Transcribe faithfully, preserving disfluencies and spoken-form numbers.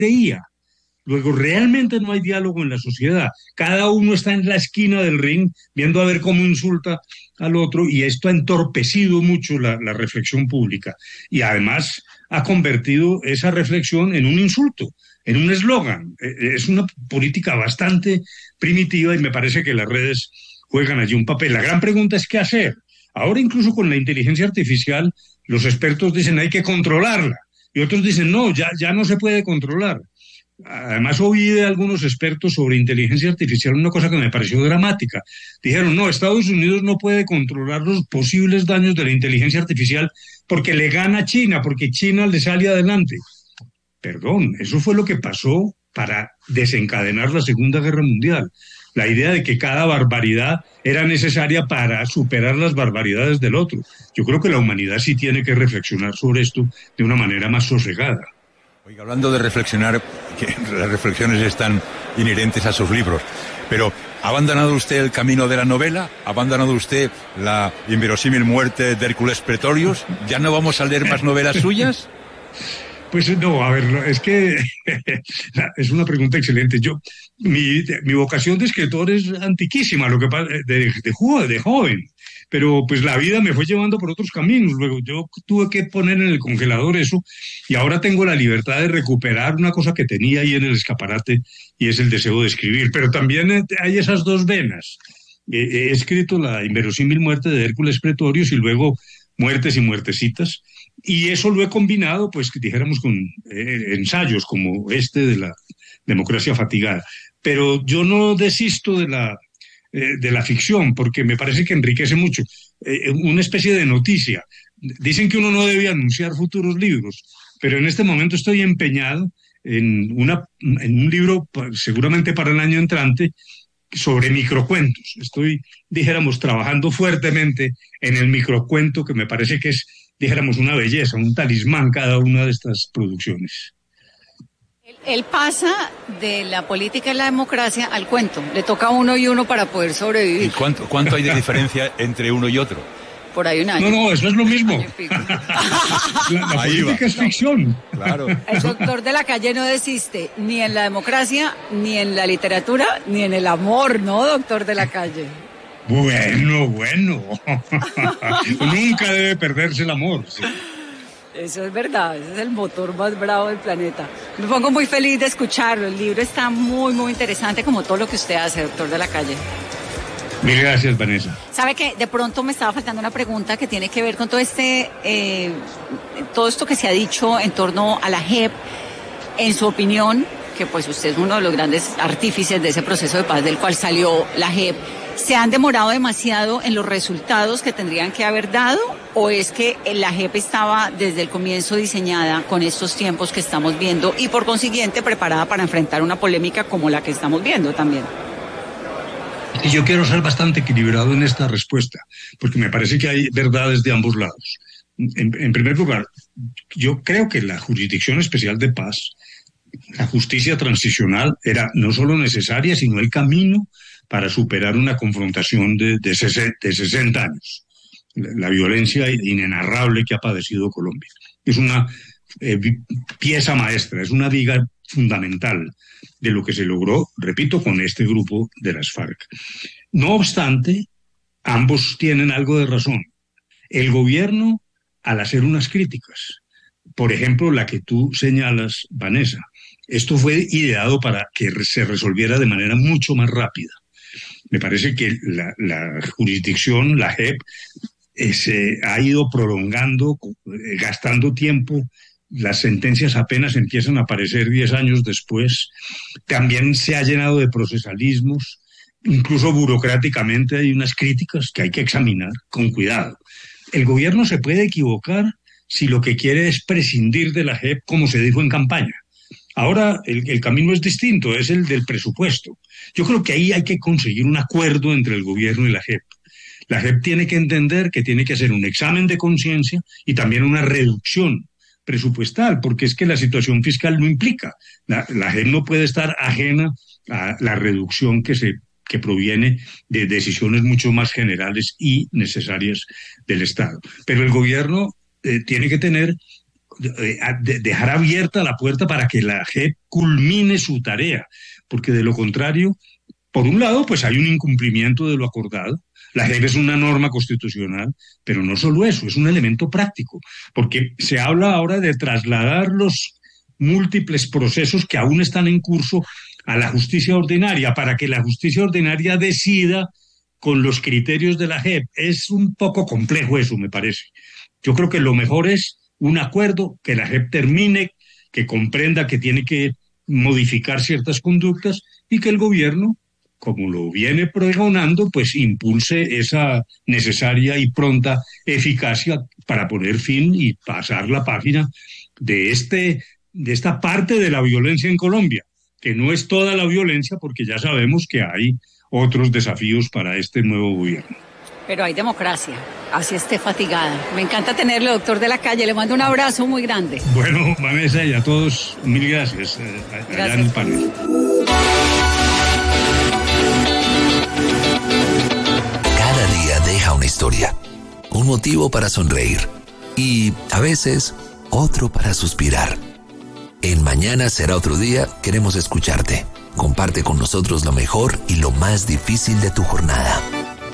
creía. Luego, realmente no hay diálogo en la sociedad. Cada uno está en la esquina del ring viendo a ver cómo insulta al otro, y esto ha entorpecido mucho la, la reflexión pública. Y además ha convertido esa reflexión en un insulto, en un eslogan. Es una política bastante primitiva y me parece que las redes juegan allí un papel. La gran pregunta es qué hacer. Ahora, incluso con la inteligencia artificial, los expertos dicen hay que controlarla. Y otros dicen no, ya, ya no se puede controlar. Además, oí de algunos expertos sobre inteligencia artificial una cosa que me pareció dramática. Dijeron, no, Estados Unidos no puede controlar los posibles daños de la inteligencia artificial porque le gana a China, porque China le sale adelante. Perdón, eso fue lo que pasó para desencadenar la Segunda Guerra Mundial. La idea de que cada barbaridad era necesaria para superar las barbaridades del otro. Yo creo que la humanidad sí tiene que reflexionar sobre esto de una manera más sosegada. Oiga, hablando de reflexionar, que las reflexiones están inherentes a sus libros, pero ¿ha abandonado usted el camino de la novela? ¿Ha abandonado usted la inverosímil muerte de Hércules Pretorius? ¿Ya no vamos a leer más novelas suyas? Pues no, a ver, es que es una pregunta excelente. Yo, mi, mi vocación de escritor es antiquísima, lo que pasa, de, de, de joven, pero pues la vida me fue llevando por otros caminos. Luego yo tuve que poner en el congelador eso, y ahora tengo la libertad de recuperar una cosa que tenía ahí en el escaparate, y es el deseo de escribir. Pero también hay esas dos venas. He, he escrito la inverosímil muerte de Hércules Pretorius y luego Muertes y Muertecitas, y eso lo he combinado, pues, dijéramos, con eh, ensayos como este de la democracia fatigada. Pero yo no desisto de la, eh, de la ficción, porque me parece que enriquece mucho. Eh, una especie de noticia. Dicen que uno no debe anunciar futuros libros, pero en este momento estoy empeñado en, una, en un libro, seguramente para el año entrante, sobre microcuentos. Estoy, dijéramos, trabajando fuertemente en el microcuento, que me parece que es, dijéramos, una belleza, un talismán cada una de estas producciones. Él, él pasa de la política y la democracia al cuento. Le toca a uno y uno para poder sobrevivir. ¿Y cuánto, cuánto hay de diferencia entre uno y otro? Por ahí un año. No, no, eso es lo mismo. La, la política es ficción. Claro. El Doctor de la Calle no desiste ni en la democracia, ni en la literatura, ni en el amor, ¿no, Doctor de la Calle? Bueno, bueno. Nunca debe perderse el amor. Sí. Eso es verdad, ese es el motor más bravo del planeta. Me pongo muy feliz de escucharlo. El libro está muy, muy interesante, como todo lo que usted hace, Doctor de la Calle. Mil gracias, Vanessa. ¿Sabe que de pronto me estaba faltando una pregunta que tiene que ver con todo este, eh, todo esto que se ha dicho en torno a la J E P? En su opinión, que pues usted es uno de los grandes artífices de ese proceso de paz del cual salió la J E P, ¿se han demorado demasiado en los resultados que tendrían que haber dado? ¿O es que la J E P estaba desde el comienzo diseñada con estos tiempos que estamos viendo y por consiguiente preparada para enfrentar una polémica como la que estamos viendo también? Y yo quiero ser bastante equilibrado en esta respuesta, porque me parece que hay verdades de ambos lados. En, en primer lugar, yo creo que la Jurisdicción Especial de Paz, la justicia transicional, era no solo necesaria, sino el camino para superar una confrontación de, de, de sesenta años. La, la violencia inenarrable que ha padecido Colombia. Es una eh, pieza maestra, es una viga fundamental de lo que se logró, repito, con este grupo de las FARC. No obstante, ambos tienen algo de razón. El gobierno, al hacer unas críticas, por ejemplo, la que tú señalas, Vanessa, esto fue ideado para que se resolviera de manera mucho más rápida. Me parece que la, la jurisdicción, la J E P, eh, se ha ido prolongando, eh, gastando tiempo. Las sentencias apenas empiezan a aparecer diez años después. También se ha llenado de procesalismos. Incluso burocráticamente hay unas críticas que hay que examinar con cuidado. El gobierno se puede equivocar si lo que quiere es prescindir de la J E P, como se dijo en campaña. Ahora el, el camino es distinto, es el del presupuesto. Yo creo que ahí hay que conseguir un acuerdo entre el gobierno y la J E P. La J E P tiene que entender que tiene que hacer un examen de conciencia y también una reducción presupuestal, porque es que la situación fiscal no implica. La, la J E P no puede estar ajena a la reducción que se que proviene de decisiones mucho más generales y necesarias del Estado. Pero el gobierno eh, tiene que tener eh, de, dejar abierta la puerta para que la J E P culmine su tarea, porque de lo contrario, por un lado, pues hay un incumplimiento de lo acordado. La J E P es una norma constitucional, pero no solo eso, es un elemento práctico, porque se habla ahora de trasladar los múltiples procesos que aún están en curso a la justicia ordinaria, para que la justicia ordinaria decida con los criterios de la J E P. Es un poco complejo eso, me parece. Yo creo que lo mejor es un acuerdo, que la J E P termine, que comprenda que tiene que modificar ciertas conductas y que el gobierno, como lo viene pregonando, pues impulse esa necesaria y pronta eficacia para poner fin y pasar la página de, este, de esta parte de la violencia en Colombia, que no es toda la violencia, porque ya sabemos que hay otros desafíos para este nuevo gobierno. Pero hay democracia, así esté fatigada. Me encanta tenerlo, doctor de la Calle. Le mando un abrazo muy grande. Bueno, Vanessa, y a todos, mil gracias. Eh, allá gracias. En el panel. Cada día deja una historia, un motivo para sonreír y, a veces, otro para suspirar. En Mañana será otro día, queremos escucharte. Comparte con nosotros lo mejor y lo más difícil de tu jornada.